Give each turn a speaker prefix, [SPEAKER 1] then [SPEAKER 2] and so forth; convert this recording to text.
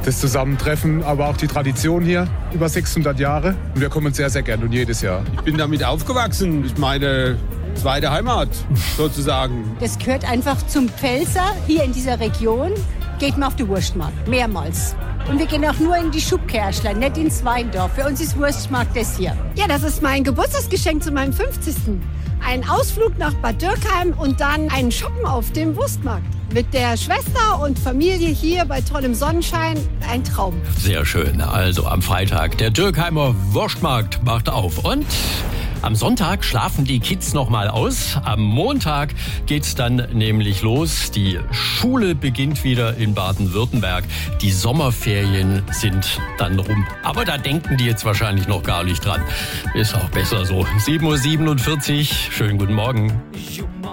[SPEAKER 1] das Zusammentreffen, aber auch die Tradition hier, über 600 Jahre. Und wir kommen sehr, sehr gern und jedes Jahr.
[SPEAKER 2] Ich bin damit aufgewachsen. Das ist meine zweite Heimat, sozusagen.
[SPEAKER 3] Das gehört einfach zum Pfälzer hier in dieser Region. Geht man auf den Wurstmarkt, mehrmals. Und wir gehen auch nur in die Schubkerschler, nicht ins Weindorf. Für uns ist Wurstmarkt das hier.
[SPEAKER 4] Ja, das ist mein Geburtstagsgeschenk zu meinem 50. Ein Ausflug nach Bad Dürkheim und dann ein Shoppen auf dem Wurstmarkt. Mit der Schwester und Familie hier bei tollem Sonnenschein. Ein Traum.
[SPEAKER 5] Sehr schön. Also am Freitag, der Dürkheimer Wurstmarkt macht auf. Und am Sonntag schlafen die Kids noch mal aus. Am Montag geht's dann nämlich los. Die Schule beginnt wieder in Baden-Württemberg. Die Sommerferien sind dann rum. Aber da denken die jetzt wahrscheinlich noch gar nicht dran. Ist auch besser so. 7:47 Uhr. Schönen guten Morgen.